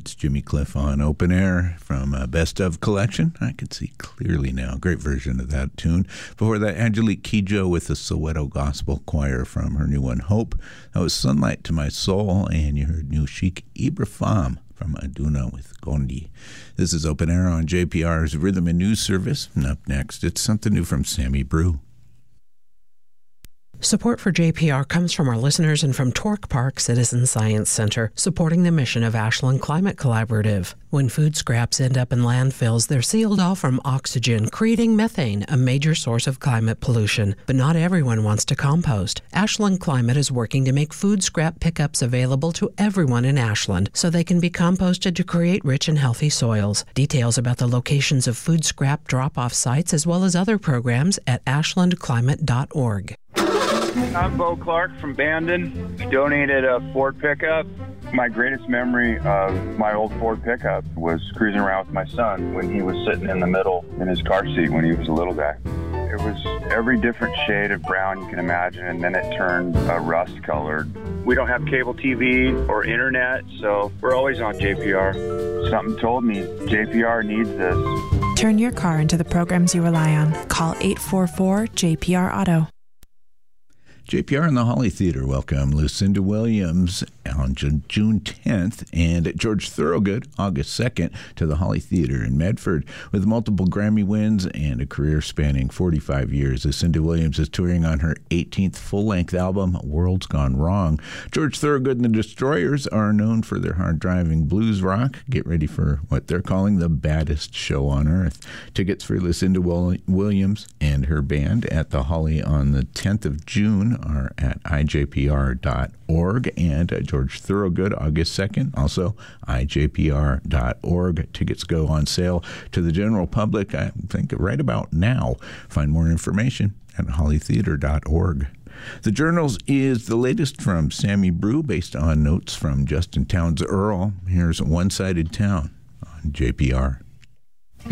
It's Jimmy Cliff on Open Air from Best Of Collection. I can see clearly now. Great version of that tune. Before that, Angelique Kidjo with the Soweto Gospel Choir from her new one, Hope. That was Sunlight to My Soul, and you heard New Chic Ibrahim from Aduna with Gondi. This is Open Air on JPR's Rhythm and News Service. And up next, it's something new from Sammy Brew. Support for JPR comes from our listeners and from Torque Park Citizen Science Center, supporting the mission of Ashland Climate Collaborative. When food scraps end up in landfills, they're sealed off from oxygen, creating methane, a major source of climate pollution. But not everyone wants to compost. Ashland Climate is working to make food scrap pickups available to everyone in Ashland so they can be composted to create rich and healthy soils. Details about the locations of food scrap drop-off sites as well as other programs at ashlandclimate.org. I'm Bo Clark from Bandon. Donated a Ford pickup. My greatest memory of my old Ford pickup was cruising around with my son when he was sitting in the middle in his car seat when he was a little guy. It was every different shade of brown you can imagine, and then it turned rust-colored. We don't have cable TV or internet, so we're always on JPR. Something told me JPR needs this. Turn your car into the programs you rely on. Call 844-JPR-AUTO. JPR and the Holly Theater welcome Lucinda Williams on June 10th and George Thorogood August 2nd to the Holly Theater in Medford. With multiple Grammy wins and a career spanning 45 years, Lucinda Williams is touring on her 18th full-length album, World's Gone Wrong. George Thorogood and the Destroyers are known for their hard-driving blues rock. Get ready for what they're calling the baddest show on earth. Tickets for Lucinda Williams and her band at the Holly on the 10th of June are at ijpr.org, and George Thorogood August 2nd, also ijpr.org. Tickets go on sale to the general public, I think, right about now. Find more information at hollytheater.org. The Journals is the latest from Sammy Brew, based on notes from Justin Townes Earl. Here's One-Sided Town on JPR.